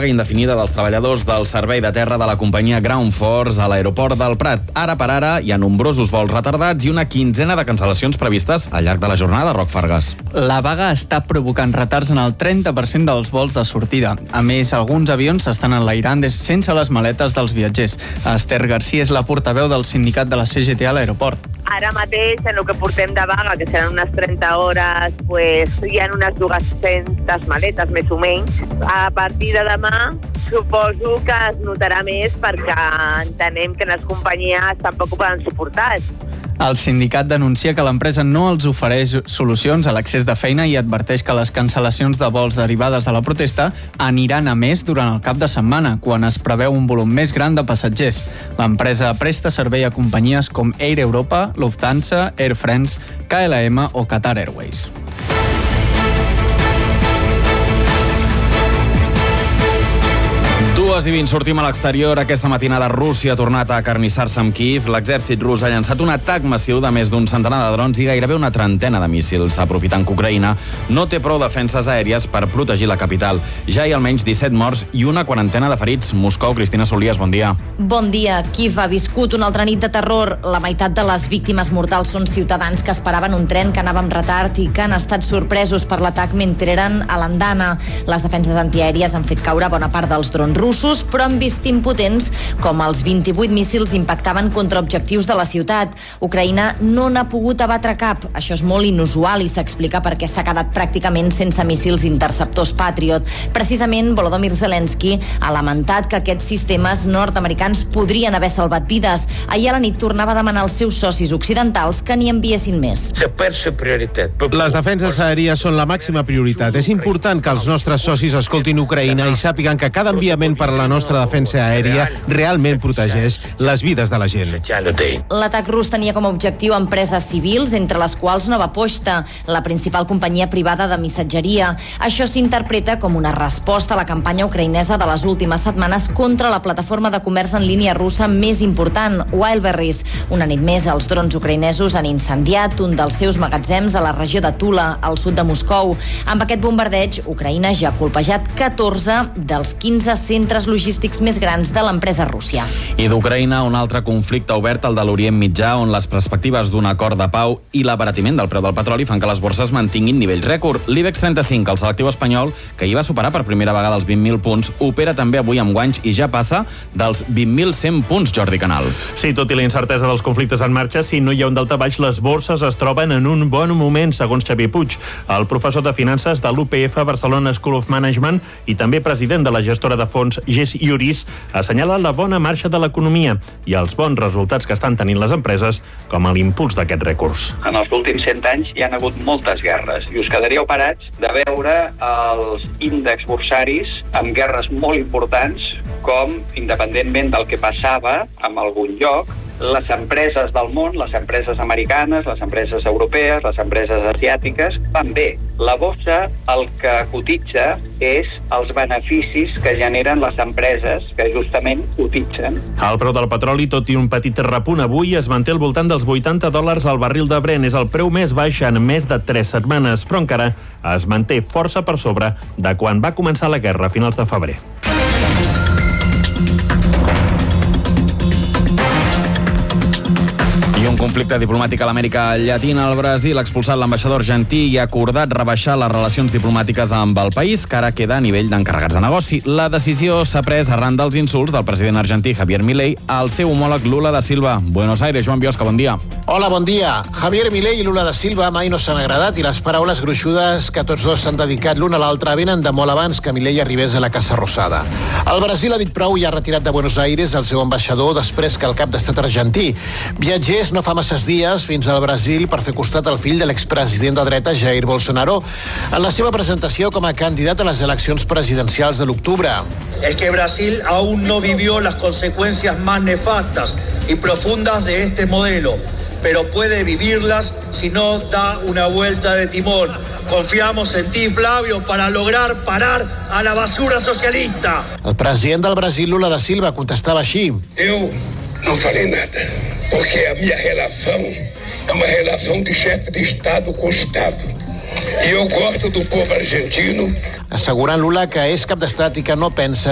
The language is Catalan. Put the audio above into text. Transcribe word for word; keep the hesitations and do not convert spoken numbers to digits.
vaga indefinida dels treballadors del servei de terra de la companyia Ground Force a l'aeroport del Prat. Ara per ara hi ha nombrosos vols retardats i una quinzena de cancel·lacions previstes al llarg de la jornada, Roc Fargas. La vaga està provocant retards en el trenta per cent dels vols de sortida. A més, alguns avions s'estan enlairant sense les maletes dels viatgers. Esther García és la portaveu del sindicat de la C G T a l'aeroport. Ara mateix, en el que portem de vaga, que seran unes trenta hores, pues, hi ha unes dues-centes maletes, més o menys. A partir de demà, suposo que es notarà més perquè entenem que les companyies tampoc ho poden suportar. El sindicat denuncia que l'empresa no els ofereix solucions a l'accés de feina i adverteix que les cancel·lacions de vols derivades de la protesta aniran a més durant el cap de setmana, quan es preveu un volum més gran de passatgers. L'empresa presta servei a companyies com Air Europa, Lufthansa, Air France, K L M o Qatar Airways. dues i vint, sortim a l'exterior. Aquesta matinada Rússia ha tornat a acarnissar-se amb Kíiv. L'exèrcit rus ha llançat un atac massiu de més d'un centenar de drons i gairebé una trentena de míssils, aprofitant que Ucraïna no té prou defenses aèries per protegir la capital. Ja hi ha almenys disset morts i una quarantena de ferits. Moscou, Cristina Solias, bon dia. Bon dia. Kíiv ha viscut una altra nit de terror. La meitat de les víctimes mortals són ciutadans que esperaven un tren que anava amb retard i que han estat sorpresos per l'atac mentre eren a l'andana. Les defenses antiaèries han fet caure bona part dels drons russos, però han vist impotents com els vint-i-vuit míssils impactaven contra objectius de la ciutat. Ucraïna no n'ha pogut abatre cap. Això és molt inusual i s'explica perquè s'ha quedat pràcticament sense míssils interceptors Patriot. Precisament, Volodymyr Zelensky ha lamentat que aquests sistemes nord-americans podrien haver salvat vides. Ahir a la nit tornava a demanar als seus socis occidentals que n'hi enviessin més. Les defenses aèries són la màxima prioritat. És important que els nostres socis escoltin Ucraïna i sàpiguen que cada enviament per la nostra defensa aèria realment protegeix les vides de la gent. L'atac rus tenia com a objectiu empreses civils, entre les quals Nova Pochta, la principal companyia privada de missatgeria. Això s'interpreta com una resposta a la campanya ucraïnesa de les últimes setmanes contra la plataforma de comerç en línia russa més important, Wildberries. Una nit més, els drons ucraïnesos han incendiat un dels seus magatzems a la regió de Tula, al sud de Moscou. Amb aquest bombardeig, Ucraïna ja ha colpejat catorze dels quinze centres logístics més grans de l'empresa Rússia. I d'Ucraïna, un altre conflicte obert, el de l'Orient Mitjà, on les perspectives d'un acord de pau i l'abaratiment del preu del petroli fan que les borses mantinguin nivells rècord. L'IBEX trenta-cinc, el selectiu espanyol, que hi va superar per primera vegada els vint mil punts, opera també avui amb guanys i ja passa dels vint mil cent punts, Jordi Canal. Sí, tot i la incertesa dels conflictes en marxa, si no hi ha un daltabaix, les borses es troben en un bon moment, segons Xavier Puig, el professor de finances de l'U P F Barcelona School of Management i també president de la gestora de fons G S Iuris, assenyala la bona marxa de l'economia i els bons resultats que estan tenint les empreses com a l'impuls d'aquest recurs. En els últims cent anys hi han hagut moltes guerres i us quedaríeu parats de veure els índexs borsaris amb guerres molt importants com, independentment del que passava en algun lloc, les empreses del món, les empreses americanes, les empreses europees, les empreses asiàtiques, van bé. La borsa el que cotitza és els beneficis que generen les empreses que justament cotitzen. El preu del petroli, tot i un petit repunt avui, es manté al voltant dels vuitanta dòlars al barril de Brent. És el preu més baix en més de tres setmanes, però encara es manté força per sobre de quan va començar la guerra a finals de febrer. I un conflicte diplomàtic a l'Amèrica Llatina. El Brasil ha expulsat l'ambaixador argentí i ha acordat rebaixar les relacions diplomàtiques amb el país, que ara queda a nivell d'encarregats de negoci. La decisió s'ha pres arran dels insults del president argentí Javier Milei al seu homòleg Lula da Silva. Buenos Aires, Joan Biosca, bon dia. Hola, bon dia. Javier Milei i Lula da Silva mai no s'han agradat i les paraules gruixudes que tots dos s'han dedicat l'un a l'altre venen de molt abans que Milei arribés a la Casa Rosada. El Brasil ha dit prou i ha retirat de Buenos Aires el seu ambaixador després que el cap d'estat argentí viatgés no fa masses dies fins al Brasil per fer costat al fill de l'expresident de dreta Jair Bolsonaro en la seva presentació com a candidat a les eleccions presidencials de l'octubre. Es que Brasil aún no vivió las consecuencias más nefastas y profundas de este modelo, pero puede vivirlas si no da una vuelta de timón. Confiamos en ti, Flavio, para lograr parar a la basura socialista. El president del Brasil, Lula da Silva, contestava així. Eu não farei nada, porque a minha relação é uma relação de chefe de Estado com Estado. E eu gosto do povo argentino. Assegurant Lula que és cap d'estat i que no pensa